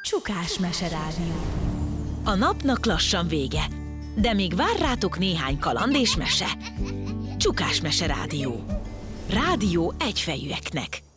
Csukás meserádió. A napnak lassan vége, de még vár rátok néhány kaland és mese. Csukás meserádió. Rádió egyfejűeknek.